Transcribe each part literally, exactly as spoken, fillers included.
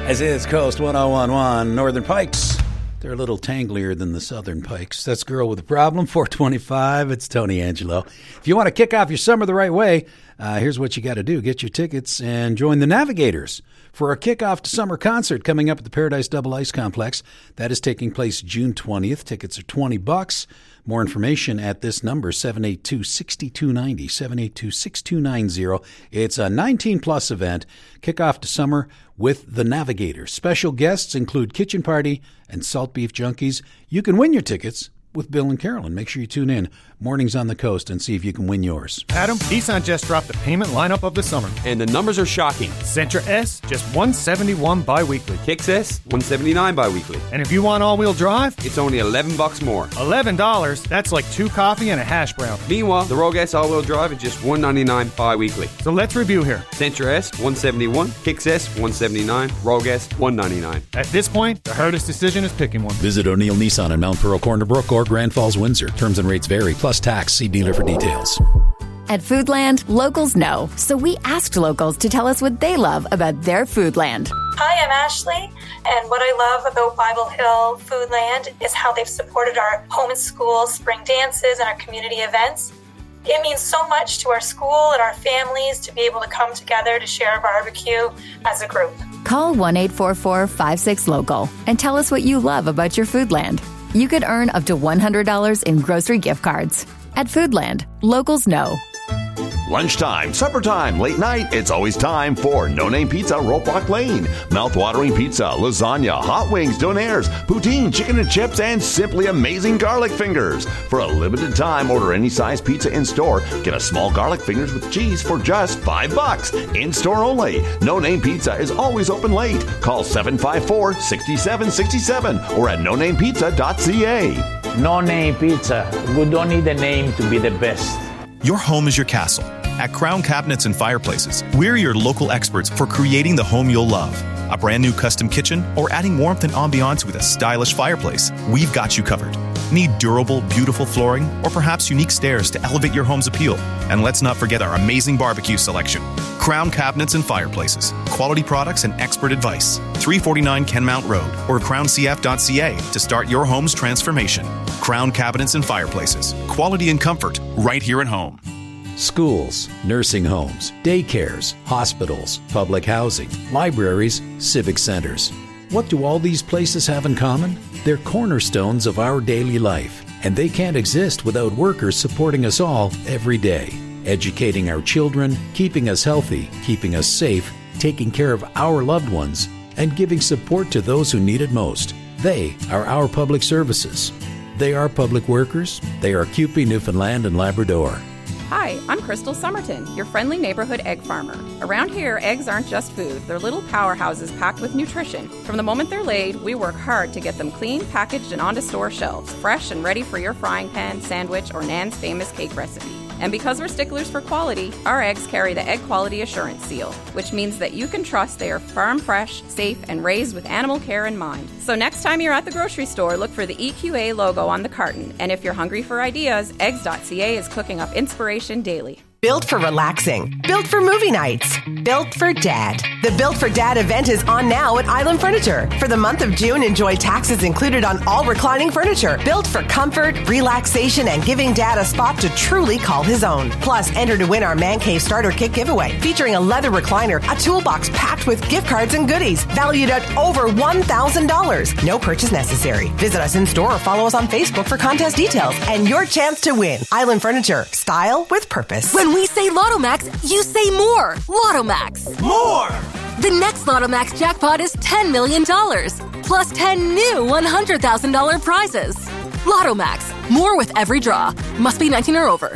As is Coast one oh one one, Northern Pikes. They're a little tanglier than the Southern Pikes. That's Girl with a Problem, four twenty-five. It's Tony Angelo. If you want to kick off your summer the right way, uh, here's what you got to do. Get your tickets and join the Navigators for a kickoff to summer concert coming up at the Paradise Double Ice Complex. That is taking place June twentieth. Tickets are twenty bucks. More information at this number, seven eight two, six two nine zero, seven eight two, six two nine zero. It's a nineteen-plus event. Kickoff to summer with the Navigators. Special guests include Kitchen Party and Salt Beef Junkies. You can win your tickets with Bill and Carolyn. Make sure you tune in Mornings on the Coast and see if you can win yours. Adam, Nissan just dropped the payment lineup of the summer. And the numbers are shocking. Sentra S, just one hundred seventy-one bi-weekly. Kicks S, one hundred seventy-nine bi-weekly. And if you want all-wheel drive, it's only eleven bucks more. eleven dollars? That's like two coffee and a hash brown. Meanwhile, the Rogue S all-wheel drive is just one hundred ninety-nine bi-weekly. So let's review here. Sentra S, one hundred seventy-one. Kicks S, one hundred seventy-nine. Rogue S, one hundred ninety-nine. At this point, the hardest decision is picking one. Visit O'Neill Nissan in Mount Pearl, Corner Brook, or Grand Falls, Windsor. Terms and rates vary, plus tax. See dealer for details. At Foodland, locals know, so we asked locals to tell us what they love about their Foodland. Hi, I'm Ashley, and what I love about Bible Hill Foodland is how they've supported our home and school spring dances and our community events. It means so much to our school and our families to be able to come together to share a barbecue as a group. Call one eight four four, five six, local and tell us what you love about your Foodland. You could earn up to one hundred dollars in grocery gift cards. At Foodland, locals know. Lunchtime, supper time, late night, it's always time for No Name Pizza, Rope Walk Lane. Mouth-watering pizza, lasagna, hot wings, donaires, poutine, chicken and chips, and simply amazing garlic fingers. For a limited time, order any size pizza in-store. Get a small garlic fingers with cheese for just five bucks. In-store only. No Name Pizza is always open late. Call seven five four, six seven six seven or at no name pizza dot c a. No Name Pizza. We don't need a name to be the best. Your home is your castle. At Crown Cabinets and Fireplaces, we're your local experts for creating the home you'll love. A brand new custom kitchen or adding warmth and ambiance with a stylish fireplace, we've got you covered. Need durable, beautiful flooring or perhaps unique stairs to elevate your home's appeal? And let's not forget our amazing barbecue selection. Crown Cabinets and Fireplaces. Quality products and expert advice. three forty-nine Kenmount Road or crown c f dot c a to start your home's transformation. Crown Cabinets and Fireplaces. Quality and comfort right here at home. Schools, nursing homes, daycares, hospitals, public housing, libraries, civic centers. What do all these places have in common? They're cornerstones of our daily life, and they can't exist without workers supporting us all every day, educating our children, keeping us healthy, keeping us safe, taking care of our loved ones, and giving support to those who need it most. They are our public services. They are public workers. They are C U P E Newfoundland and Labrador. Hi, I'm Crystal Somerton, your friendly neighborhood egg farmer. Around here, eggs aren't just food. They're little powerhouses packed with nutrition. From the moment they're laid, we work hard to get them clean, packaged, and onto store shelves, fresh and ready for your frying pan, sandwich, or Nan's famous cake recipe. And because we're sticklers for quality, our eggs carry the Egg Quality Assurance Seal, which means that you can trust they are farm fresh, safe, and raised with animal care in mind. So next time you're at the grocery store, look for the E Q A logo on the carton. And if you're hungry for ideas, eggs dot c a is cooking up inspiration daily. Built for relaxing. Built for movie nights. Built for Dad. The Built for Dad event is on now at Island Furniture. For the month of June, enjoy taxes included on all reclining furniture. Built for comfort, relaxation, and giving Dad a spot to truly call his own. Plus, enter to win our Man Cave Starter Kit giveaway, featuring a leather recliner, a toolbox packed with gift cards and goodies, valued at over one thousand dollars. No purchase necessary. Visit us in store or follow us on Facebook for contest details and your chance to win. Island Furniture. Style with purpose. When we say Lotto Max, you say more. Lotto Max. More! The next Lotto Max jackpot is ten million dollars, plus ten new one hundred thousand dollars prizes. Lotto Max. More with every draw. Must be nineteen or over.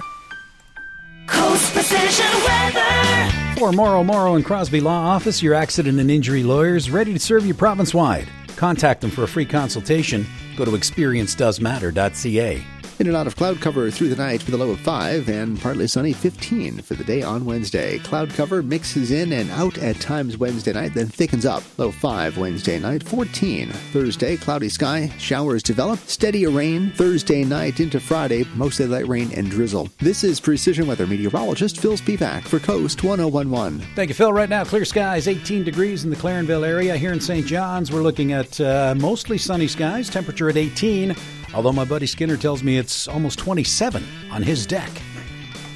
Coast Precision Weather. For Morrow Morrow and Crosby Law Office, your accident and injury lawyers, ready to serve you province-wide. Contact them for a free consultation. Go to experience does matter dot c a. In and out of cloud cover through the night with a low of five and partly sunny fifteen for the day on Wednesday. Cloud cover mixes in and out at times Wednesday night, then thickens up. Low five Wednesday night, fourteen. Thursday, cloudy sky, showers develop, steady rain. Thursday night into Friday, mostly light rain and drizzle. This is Precision Weather meteorologist Phil Spivak for Coast one oh one one. Thank you, Phil. Right now, clear skies, eighteen degrees in the Clarenville area. Here in Saint John's, we're looking at uh, mostly sunny skies, temperature at eighteen. Although my buddy Skinner tells me it's almost twenty-seven on his deck.